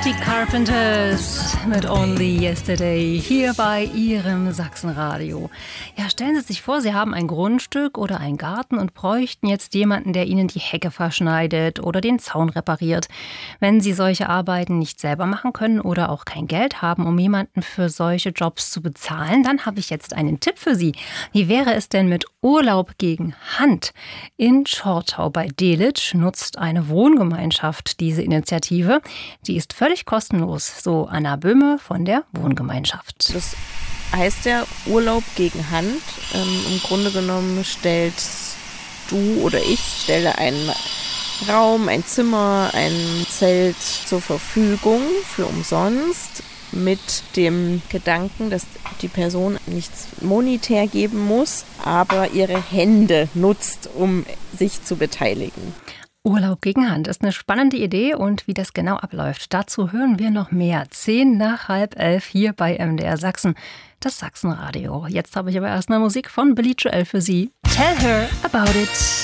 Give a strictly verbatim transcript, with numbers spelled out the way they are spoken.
Die Carpenters mit Only Yesterday hier bei Ihrem Sachsenradio. Ja, stellen Sie sich vor, Sie haben ein Grundstück oder einen Garten und bräuchten jetzt jemanden, der Ihnen die Hecke verschneidet oder den Zaun repariert. Wenn Sie solche Arbeiten nicht selber machen können oder auch kein Geld haben, um jemanden für solche Jobs zu bezahlen, dann habe ich jetzt einen Tipp für Sie. Wie wäre es denn mit Urlaub gegen Hand? In Schortau bei Delitzsch nutzt eine Wohngemeinschaft diese Initiative. Die ist völlig kostenlos, so Anna Böhme von der Wohngemeinschaft. Das heißt ja Urlaub gegen Hand. Ähm, Im Grunde genommen stellst du oder ich stelle einen Raum, ein Zimmer, ein Zelt zur Verfügung für umsonst mit dem Gedanken, dass die Person nichts monetär geben muss, aber ihre Hände nutzt, um sich zu beteiligen. Urlaub gegen Hand ist eine spannende Idee und wie das genau abläuft, dazu hören wir noch mehr. Zehn nach halb elf hier bei M D R Sachsen, das Sachsenradio. Jetzt habe ich aber erstmal Musik von Billy Joel für Sie. Tell Her About It.